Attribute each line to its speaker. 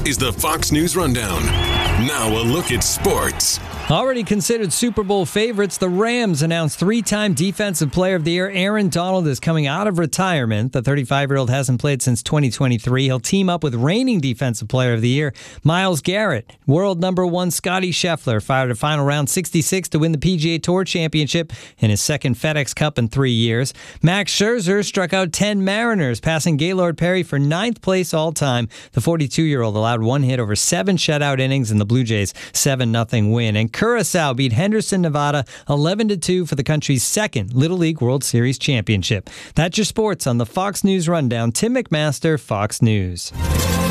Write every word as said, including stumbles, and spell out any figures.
Speaker 1: is the Fox News Rundown. Now a look at sports.
Speaker 2: Already considered Super Bowl favorites, the Rams announced three-time Defensive Player of the Year Aaron Donald is coming out of retirement. The thirty-five-year-old hasn't played since twenty twenty-three. He'll team up with reigning Defensive Player of the Year Myles Garrett. World number one Scotty Scheffler fired a final round sixty-six to win the P G A Tour Championship in his second FedEx Cup in three years. Max Scherzer struck out ten Mariners, passing Gaylord Perry for ninth place all-time. The forty-two-year-old allowed one hit over seven shutout innings in the Blue Jays' seven nothing win. And Curaçao beat Henderson, Nevada eleven to two for the country's second Little League World Series championship. That's your sports on the Fox News Rundown. Tim McMaster, Fox News.